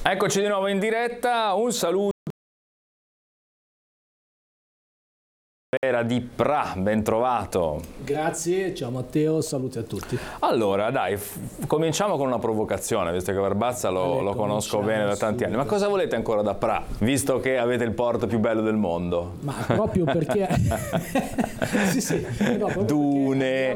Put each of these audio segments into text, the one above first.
Eccoci di nuovo in diretta, un saluto di Pra, ben trovato. Grazie, ciao Matteo, saluti a tutti. Allora dai, cominciamo con una provocazione, visto che Barbazza lo conosco bene da tanti anni. Ma cosa volete ancora da Pra, visto che avete il porto più bello del mondo? Ma proprio perché... sì, no, dune,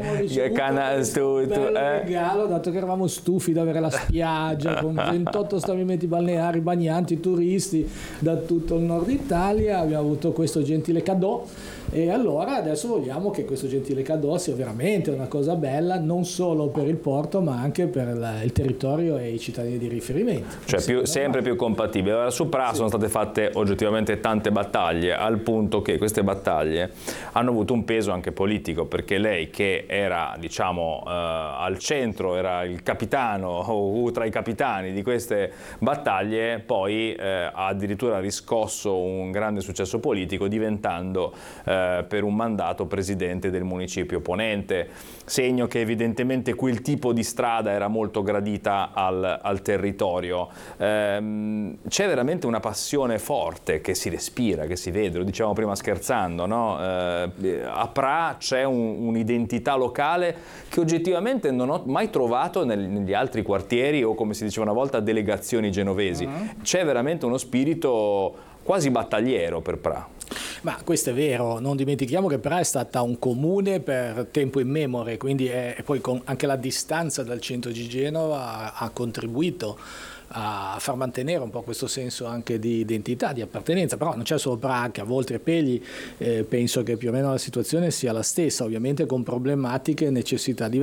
regalo, dato che eravamo stufi di avere la spiaggia con 28 stabilimenti balneari, bagnanti, turisti da tutto il nord Italia, abbiamo avuto questo gentile cadeau. E allora adesso vogliamo che questo gentile cadeau sia veramente una cosa bella, non solo per il porto ma anche per il territorio e i cittadini di riferimento. Cioè sempre più compatibile. Allora, su Pra sono state fatte oggettivamente tante battaglie, al punto che queste battaglie hanno avuto un peso anche politico, perché lei, che era diciamo al centro, era il capitano o tra i capitani di queste battaglie, poi ha addirittura riscosso un grande successo politico diventando per un mandato presidente del municipio ponente, segno che evidentemente quel tipo di strada era molto gradita al territorio. C'è veramente una passione forte che si respira, che si vede, lo dicevamo prima scherzando, no? A Pra c'è un'identità locale che oggettivamente non ho mai trovato negli altri quartieri o, come si diceva una volta, delegazioni genovesi. C'è veramente uno spirito quasi battagliero per Pra. Ma questo è vero, non dimentichiamo che Pra è stata un comune per tempo immemore, quindi poi con anche la distanza dal centro di Genova ha contribuito a far mantenere un po' questo senso anche di identità, di appartenenza. Però non c'è solo Pra, che a Voltri e Pegli penso che più o meno la situazione sia la stessa, ovviamente con problematiche e necessità diverse.